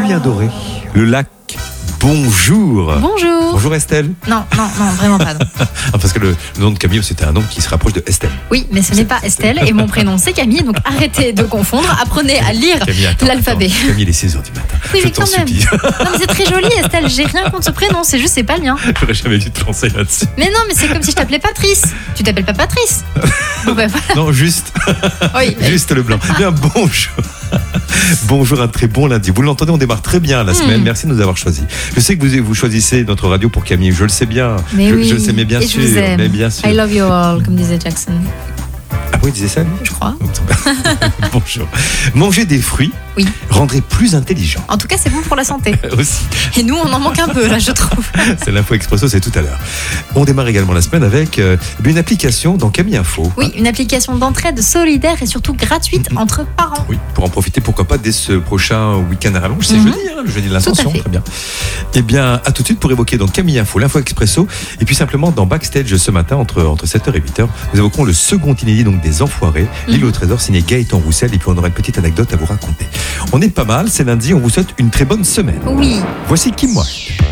lumière dorée, le lac. Bonjour. Bonjour. Bonjour Estelle. Non, vraiment pas. Non. Parce que le nom de Camille, c'était un nom qui se rapproche de Estelle. Oui, mais ce n'est pas Estelle et mon prénom c'est Camille, donc arrêtez de confondre. Apprenez à lire Camille, l'alphabet. Camille, il est 6h du matin. Oui, Je mais t'en quand même. supplie. Non, mais c'est très joli Estelle, j'ai rien contre ce prénom, c'est juste c'est pas le mien. J'aurais jamais dû te lancer là-dessus. Mais non, mais c'est comme si je t'appelais Patrice. Tu t'appelles pas Patrice. Bon, ben, voilà. Non, juste. Oui. Juste le blanc. Bien, bonjour. Bonjour, un très bon lundi. Vous l'entendez, on démarre très bien la semaine. Merci de nous avoir choisis. Je sais que vous choisissez notre radio pour Camille. Je le sais bien. Mais oui. Je le sais, mais bien Et sûr. je vous aime. Mais bien sûr. I love you all, comme disait Jackson. Ah oui, il disait ça, lui Je crois. Bonjour. Manger des fruits Oui. rendrait plus intelligent. En tout cas, c'est bon pour la santé. Aussi. Et nous, on en manque un peu, là, je trouve. C'est l'info expresso, c'est tout à l'heure. On démarre également la semaine avec une application dans Camille Info. Oui, une application d'entraide solidaire et surtout gratuite entre parents. Oui, pour en profiter, pourquoi pas, dès ce prochain week-end à rallonge. C'est jeudi, le jeudi de l'Ascension. Tout à fait. Très bien. Eh bien, à tout de suite pour évoquer donc Camille Info, l'info expresso. Et puis simplement, dans Backstage ce matin, entre 7h et 8h, nous évoquons le second inédit donc des Enfoirés, l'île au trésor signé Gaëtan Roussel. Et puis on aura une petite anecdote à vous raconter. On est pas mal, c'est lundi, on vous souhaite une très bonne semaine. Oui. Voici Kim Wilde.